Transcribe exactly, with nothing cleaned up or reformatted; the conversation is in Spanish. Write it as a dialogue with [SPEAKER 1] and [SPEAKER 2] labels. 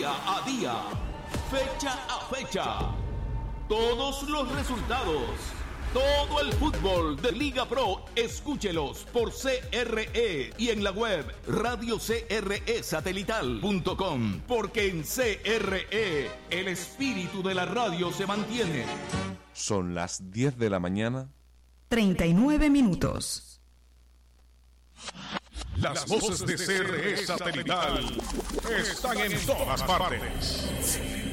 [SPEAKER 1] día a día, fecha a fecha. Todos los resultados, todo el fútbol de Liga Pro, escúchelos por C R E y en la web radio c r e satelital punto com, porque en C R E el espíritu de la radio se mantiene.
[SPEAKER 2] Son las diez de la mañana.
[SPEAKER 3] treinta y nueve minutos.
[SPEAKER 4] Las voces de C R E Satelital están en todas partes.